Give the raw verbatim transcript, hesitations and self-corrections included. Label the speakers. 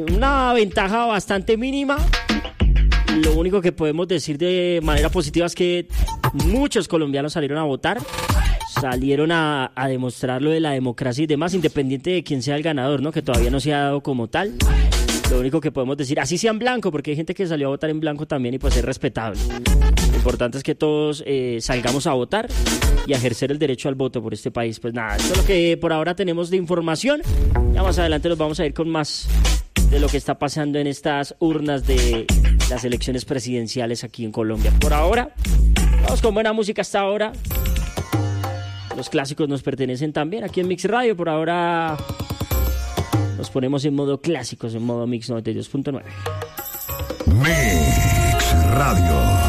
Speaker 1: una ventaja bastante mínima. Lo único que podemos decir de manera positiva es que muchos colombianos salieron a votar, salieron a, a demostrar lo de la democracia y demás, independiente de quién sea el ganador, ¿no? Que todavía no se ha dado como tal. Lo único que podemos decir, así sea en blanco, porque hay gente que salió a votar en blanco también y pues es respetable. Lo importante es que todos eh, salgamos a votar y a ejercer el derecho al voto por este país. Pues nada, esto es lo que por ahora tenemos de información. Ya más adelante nos vamos a ir con más de lo que está pasando en estas urnas de las elecciones presidenciales aquí en Colombia. Por ahora, vamos con buena música hasta ahora. Los clásicos nos pertenecen también aquí en Mix Radio. Por ahora nos ponemos en modo clásicos, en modo Mix noventa y dos punto nueve.
Speaker 2: Mix Radio.